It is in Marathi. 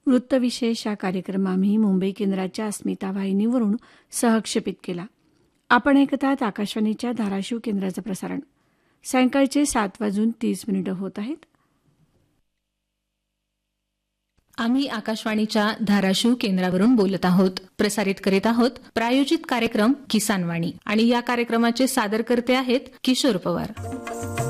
वृत्तविशेष हा कार्यक्रम आम्ही मुंबई केंद्राच्या अस्मिता वाहिनीवरून सहक्षेपित केला. आपण ऐकतात आकाशवाणीच्या धाराशिव केंद्राचं प्रसारण. सायंकाळचे 7:30 होत आहेत. आम्ही आकाशवाणीच्या धाराशिव केंद्रावरून बोलत आहोत. प्रसारित करीत आहोत प्रायोजित कार्यक्रम किसान वाणी आणि या कार्यक्रमाचे सादरकर्ते आहेत किशोर पवार.